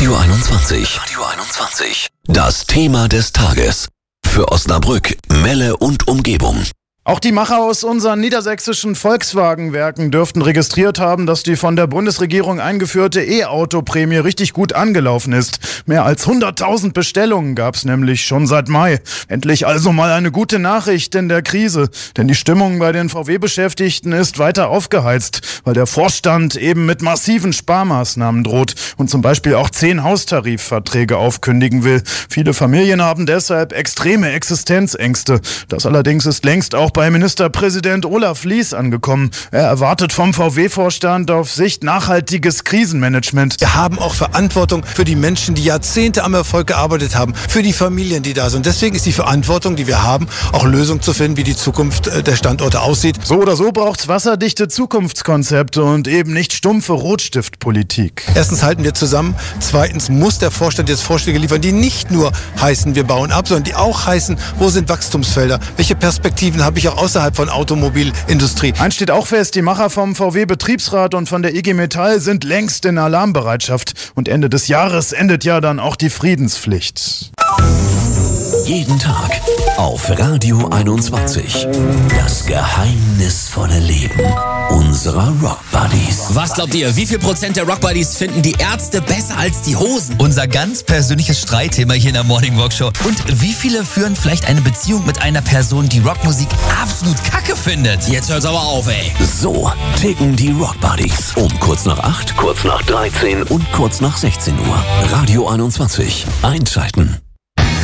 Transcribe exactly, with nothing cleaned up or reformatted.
Radio einundzwanzig. Radio einundzwanzig. Das Thema des Tages. Für Osnabrück, Melle und Umgebung. Auch die Macher aus unseren niedersächsischen Volkswagen-Werken dürften registriert haben, dass die von der Bundesregierung eingeführte E-Auto-Prämie richtig gut angelaufen ist. Mehr als hunderttausend Bestellungen gab es nämlich schon seit Mai. Endlich also mal eine gute Nachricht in der Krise. Denn die Stimmung bei den V W-Beschäftigten ist weiter aufgeheizt, weil der Vorstand eben mit massiven Sparmaßnahmen droht und zum Beispiel auch zehn Haustarifverträge aufkündigen will. Viele Familien haben deshalb extreme Existenzängste. Das allerdings ist längst auch bei Ministerpräsident Olaf Lies angekommen. Er erwartet vom V W-Vorstand auf Sicht nachhaltiges Krisenmanagement. Wir haben auch Verantwortung für die Menschen, die Jahrzehnte am Erfolg gearbeitet haben, für die Familien, die da sind. Deswegen ist die Verantwortung, die wir haben, auch Lösungen zu finden, wie die Zukunft der Standorte aussieht. So oder so braucht es wasserdichte Zukunftskonzepte und eben nicht stumpfe Rotstiftpolitik. Erstens halten wir zusammen. Zweitens muss der Vorstand jetzt Vorschläge liefern, die nicht nur heißen, wir bauen ab, sondern die auch heißen, wo sind Wachstumsfelder, welche Perspektiven habe ich auch außerhalb von Automobilindustrie. Eins steht auch fest, die Macher vom V W-Betriebsrat und von der I G Metall sind längst in Alarmbereitschaft. Und Ende des Jahres endet ja dann auch die Friedenspflicht. Jeden Tag auf Radio einundzwanzig. Das geheimnisvolle Leben unserer Rockbuddies. Was glaubt ihr, wie viel Prozent der Rockbuddies finden die Ärzte besser als die Hosen? Unser ganz persönliches Streitthema hier in der Morning Walk Show. Und wie viele führen vielleicht eine Beziehung mit einer Person, die Rockmusik absolut kacke findet? Jetzt hört's aber auf, ey. So ticken die Rockbuddies. Um kurz nach acht, kurz nach dreizehn und kurz nach sechzehn Uhr. Radio einundzwanzig. Einschalten.